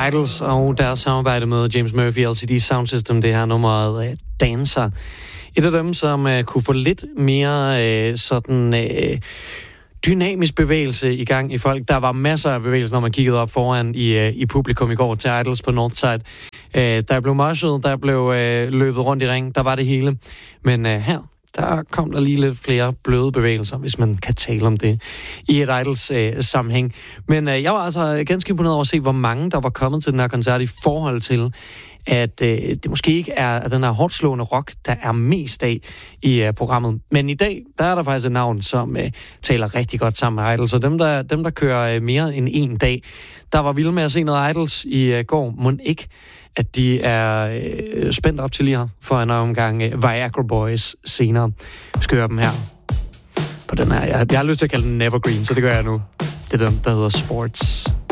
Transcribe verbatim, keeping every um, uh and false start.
Idols og deres samarbejde med James Murphy, L C D Sound System, det her nummeret uh, Dancer. Et af dem, som uh, kunne få lidt mere uh, sådan uh, dynamisk bevægelse i gang i folk. Der var masser af bevægelser, når man kiggede op foran i, uh, i publikum i går til Idols på Northside. Uh, der blev marshet, der blev uh, løbet rundt i ring, der var det hele. Men uh, her, der kom der lige lidt flere bløde bevægelser, hvis man kan tale om det, i et Idols-sammenhæng. Øh, Men øh, jeg var altså ganske imponeret over at se, hvor mange der var kommet til den her koncert i forhold til, at øh, det måske ikke er den her hårdt slående rock, der er mest af i øh, programmet. Men i dag, der er der faktisk et navn, som øh, taler rigtig godt sammen med Idols. Og dem, der, dem, der kører øh, mere end en dag, der var vilde med at se noget Idols i øh, går, må ikke at de er øh, spændt op til lige her for en omgang øh, Viagra Boys senere. Vi skal høre dem her på den her. Jeg, jeg har lyst til at kalde den Evergreen, så det gør jeg nu. Det er den, der hedder Sports.